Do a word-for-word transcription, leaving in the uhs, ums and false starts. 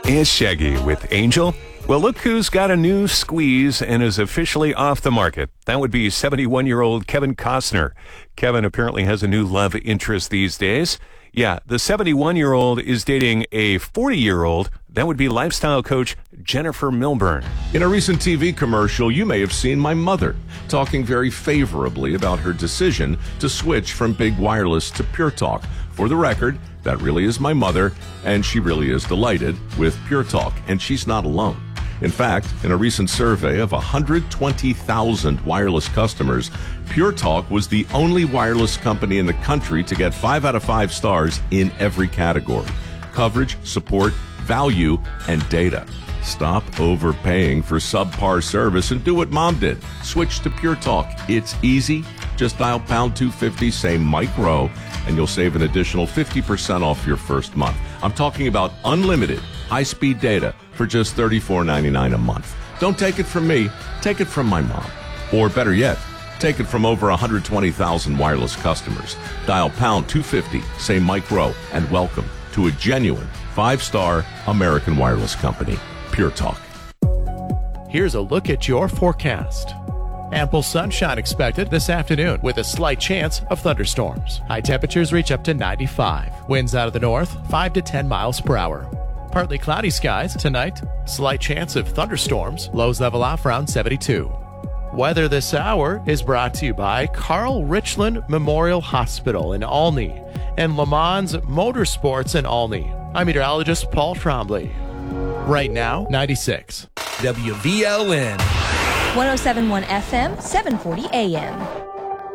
It's Shaggy with Angel. Well, look who's got a new squeeze and is officially off the market. That would be seventy-one-year-old Kevin Costner. Kevin apparently has a new love interest these days. Yeah, the seventy-one-year-old is dating a forty-year-old. That would be lifestyle coach Jennifer Milburn. In a recent T V commercial, you may have seen my mother talking very favorably about her decision to switch from big wireless to Pure Talk. For the record, that really is my mother, and she really is delighted with Pure Talk, and she's not alone. In fact, in a recent survey of one hundred twenty thousand wireless customers, Pure Talk was the only wireless company in the country to get five out of five stars in every category: coverage, support, value, and data. Stop overpaying for subpar service and do what Mom did. Switch to Pure Talk. It's easy. Just dial pound two fifty, say Mike Rowe, and you'll save an additional fifty percent off your first month. I'm talking about unlimited high-speed data for just thirty-four ninety-nine a month. Don't take it from me. Take it from my mom. Or better yet, take it from over one hundred twenty thousand wireless customers. Dial pound two fifty, say Mike Rowe, and welcome to a genuine five-star American wireless company, Pure Talk. Here's a look at your forecast. Ample sunshine expected this afternoon with a slight chance of thunderstorms. High temperatures reach up to ninety-five. Winds out of the north, five to ten miles per hour. Partly cloudy skies tonight. Slight chance of thunderstorms. Lows level off around seventy-two. Weather this hour is brought to you by Carl Richland Memorial Hospital in Olney and Le Mans Motorsports in Olney. I'm meteorologist Paul Trombley. Right now, ninety-six. W V L N one oh seven point one F M, seven forty A M.